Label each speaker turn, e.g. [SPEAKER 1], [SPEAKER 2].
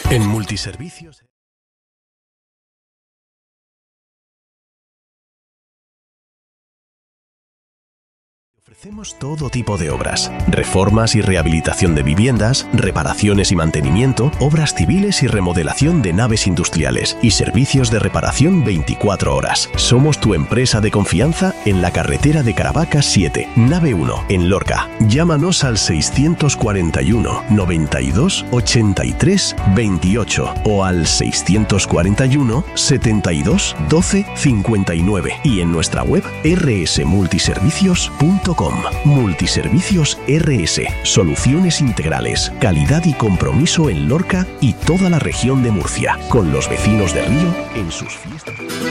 [SPEAKER 1] En Multiservicios ofrecemos todo tipo de obras, reformas y rehabilitación de viviendas, reparaciones y mantenimiento, obras civiles y remodelación de naves industriales y servicios de reparación 24 horas. Somos tu empresa de confianza en la carretera de Caravaca 7, nave 1, en Lorca. Llámanos al 641 92 83 28 o al 641 72 12 59 y en nuestra web rsmultiservicios.com. Multiservicios RS. Soluciones integrales, calidad y compromiso en Lorca y toda la región de Murcia, con los vecinos de Río en sus fiestas.